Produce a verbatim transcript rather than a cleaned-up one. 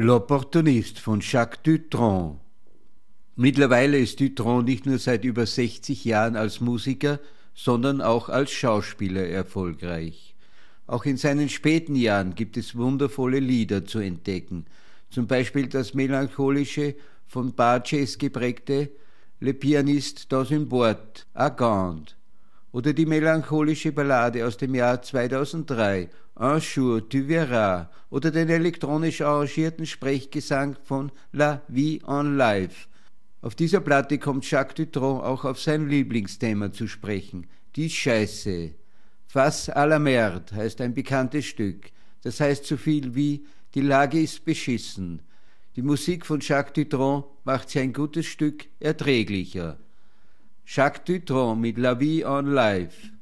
L'Opportuniste von Jacques Dutronc. Mittlerweile ist Dutronc nicht nur seit über sechzig Jahren als Musiker, sondern auch als Schauspieler erfolgreich. Auch in seinen späten Jahren gibt es wundervolle Lieder zu entdecken, zum Beispiel das melancholische, von Barges geprägte Le Pianiste dans une boîte à gants oder die melancholische Ballade aus dem Jahr zweitausenddrei, Un jour tu verras, oder den elektronisch arrangierten Sprechgesang von La Vie en Live. Auf dieser Platte kommt Jacques Dutronc auch auf sein Lieblingsthema zu sprechen, die Scheiße. Face à la merde heißt ein bekanntes Stück, das heißt so viel wie die Lage ist beschissen. Die Musik von Jacques Dutronc macht sein gutes Stück erträglicher. Jacques Dutronc mit La Vie en Live.